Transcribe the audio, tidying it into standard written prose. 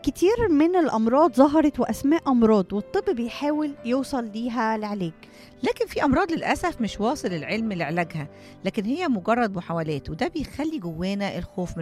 كتير من الأمراض ظهرت وأسماء أمراض، والطب بيحاول يوصل ليها العلاج. لكن في أمراض للأسف مش واصل العلم لعلاجها، لكن هي مجرد محاولات، وده بيخلي جوانا الخوف من